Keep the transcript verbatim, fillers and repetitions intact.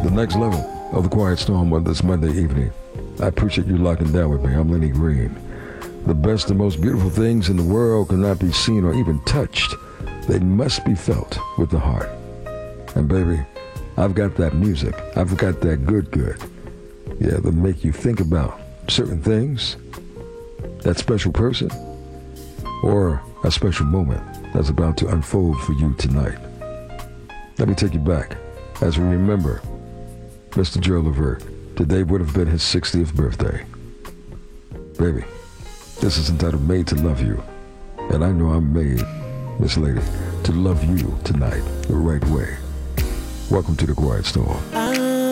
the next level of the Quiet Storm on this Monday evening. I appreciate you locking down with me. I'm Lenny Green. The best and most beautiful things in the world cannot be seen or even touched. They must be felt with the heart. And baby, I've got that music. I've got that good good. Yeah, that make you think about certain things, that special person, or a special moment that's about to unfold for you tonight. Let me take you back as we remember Mister Joe Levert. Today would have been his sixtieth birthday. Baby, this is entitled Made to Love You. And I know I'm made, Miss Lady, to love you tonight the right way. Welcome to the Quiet Storm.